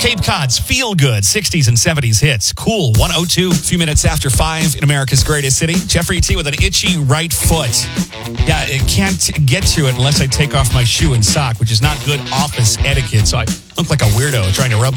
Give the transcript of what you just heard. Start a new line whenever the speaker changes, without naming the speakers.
Cape Cod's Feel Good 60s and 70s hits. Cool 102, a few minutes after 5 in America's greatest city. Jeffrey T with an itchy right foot. Yeah, I can't get to it unless I take off my shoe and sock, which is not good office etiquette. So I look like a weirdo trying to rub